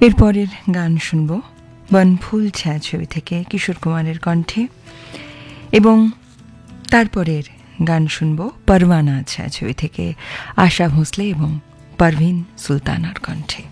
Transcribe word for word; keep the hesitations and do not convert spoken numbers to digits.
এরপরের গান শুনব বনফুল ছায়াছবি থেকে কিশোর কুমারের কণ্ঠে, এবং তারপরের গান শুনব পরওয়ানা ছায়াছবি থেকে আশা ভোঁসলে এবং পারভিন সুলতানার কণ্ঠে।